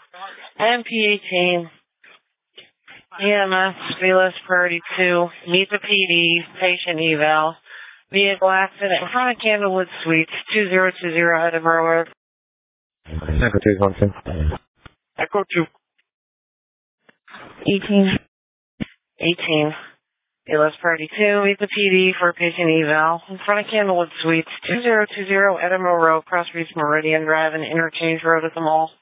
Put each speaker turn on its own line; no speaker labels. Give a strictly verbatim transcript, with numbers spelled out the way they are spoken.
M P eighteen, E M S, Velas Priority two, meet the P D, patient eval, vehicle accident in front of Candlewood Suites, two zero two zero Edinburgh Road.
Echo two one two.
Echo two.
eighteen. eighteen. Velas Priority two, meet the P D for patient eval in front of Candlewood Suites, two zero two zero Edinburgh Road, Cross Reach Meridian Drive and Interchange Road at the mall.